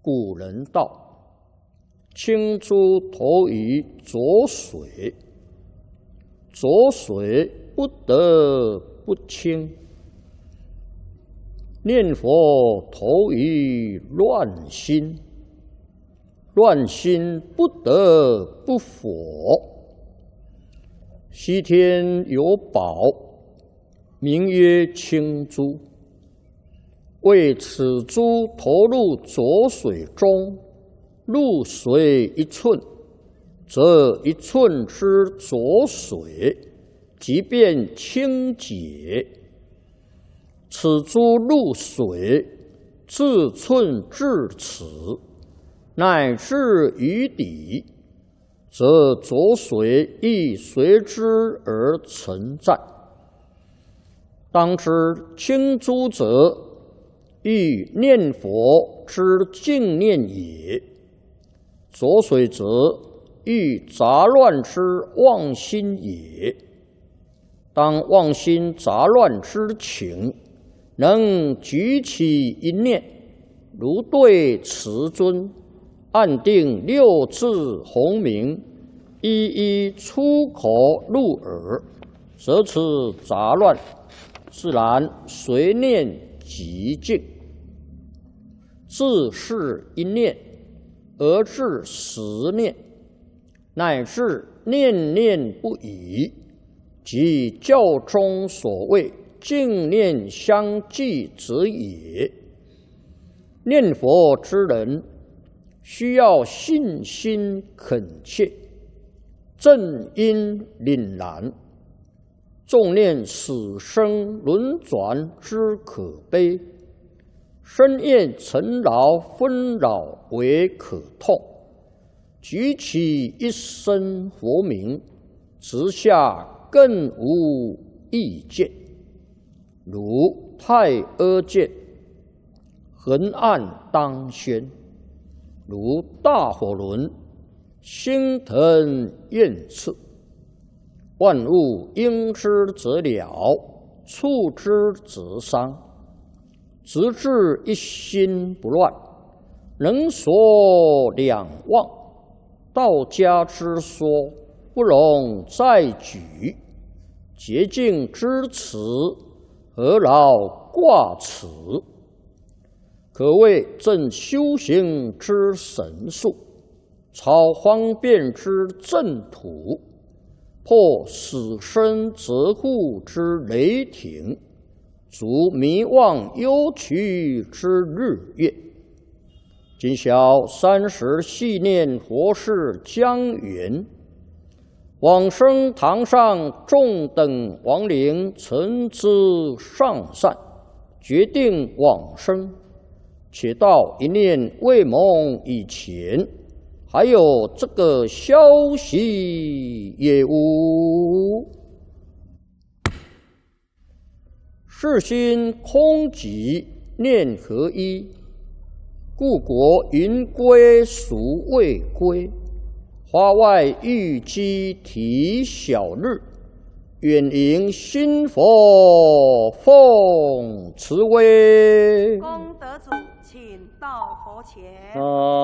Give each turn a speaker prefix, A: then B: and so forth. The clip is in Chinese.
A: 古人道：清珠投于浊水，浊水不得不清；念佛投于乱心，乱心不得不佛。西天有宝，名曰清珠。为此珠投入浊水中，入水1寸，则1寸之浊水即便清洁。此珠入水，自寸至此，乃至于底，则浊水亦随之而存在。当知清珠者，欲念佛之净念也；浊水则，欲杂乱之妄心也。当妄心杂乱之情，能举起一念，如对慈尊，按定6字洪名，一一出口入耳，则此杂乱自然随念即净。自是一念而至10念，乃至念念不已，即教中所谓净念相继者也。念佛之人，需要信心恳切，正因凛然，重念死生轮转之可悲，深厌尘劳纷扰为可痛，举起一声佛名，直下更无意见。如太阿剑，横按当宣；如大火轮，星腾焰炽。万物应之则了，触之则伤。直至一心不乱，能所两忘。道家之说，不容再举。洁净之词，何劳挂齿？可谓正修行之神速，超方便之正途，破死生责护之雷霆，足迷妄忧屈之日月。今晓30系念佛事将圆，往生堂上众等亡灵曾知上善，决定往生。且到一念未蒙以前，还有这个消息也无。世心空寂，念合一，故国云归孰未归？花外玉鸡啼小日，远迎新佛奉慈威。
B: 功德主，请到佛前。